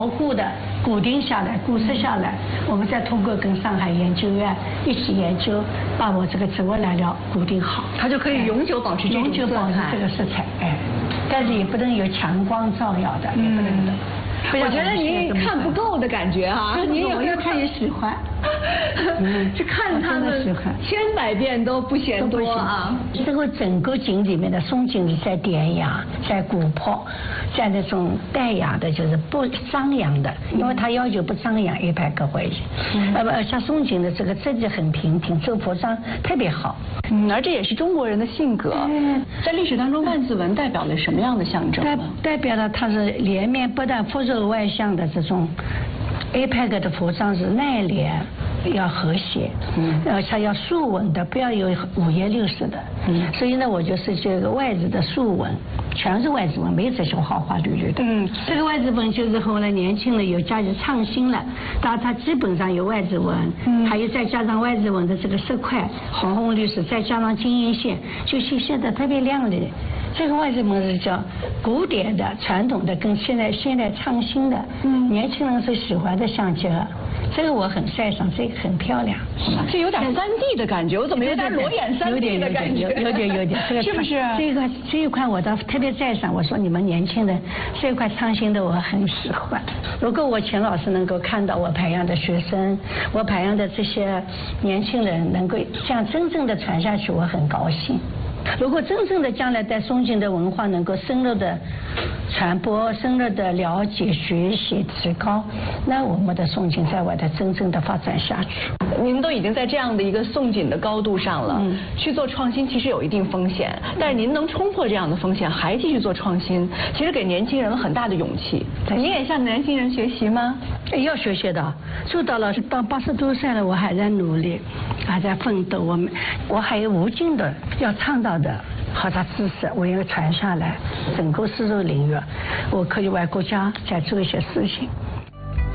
模糊的固定下来、固设下来，我们再通过跟上海研究院一起研究，把我这个植物染料固定好， 它就可以永久保持这种永久保持这个色彩，但是也不能有强光照耀的，也不能的。 我觉得您看不够的感觉哈，您我越看越喜欢， 就看他们千百遍都不嫌多啊。 这个整个景里面的松景是在典雅，在古朴，在那种淡雅的，就是不张扬的，因为他要求不张扬100个回去。像松景的这个质地很平挺，这个服装特别好。 而这也是中国人的性格。在历史当中，万字纹代表了什么样的象征？ 代表了它是连面不但肤色外向的这种 APEC 的服装是内敛，要和谐，它要竖纹的，不要有五颜六色的。所以呢，我就是这个外字的竖纹，全是外字纹，没有这些花花绿绿的。这个外字纹就是后来年轻人有加以创新了，但它基本上有外字纹，还有再加上外字纹的这个色块，红红绿色，再加上金银线，就显得特别亮丽。这个外字纹是叫古典的、传统的跟现代创新的，年轻人所喜欢的相结合。这个我很擅长，这个很漂亮。 这有点3D 的感觉，我怎么有点裸眼3D 的感觉？ 有点，这个是不是？ 这一块我倒特别赞赏，我说你们年轻人这一块创新的我很喜欢。如果我钱老师能够看到我培养的学生，我培养的这些年轻人能够这样真正的传下去，我很高兴。如果真正的将来在松景的文化能够深入的传播、深入的了解、学习、提高，那我们的松景在外的真正的发展下去。 您都已经在这样的一个松景的高度上了，去做创新其实有一定风险，但是您能冲破这样的风险还继续做创新，其实给年轻人很大的勇气。您也向年轻人学习吗？ 要学习的，做到了到80多岁了，我还在努力，还在奋斗。我还有无尽的要倡导的好的知识，我要传下来，整个丝绸领域，我可以为国家再做一些事情。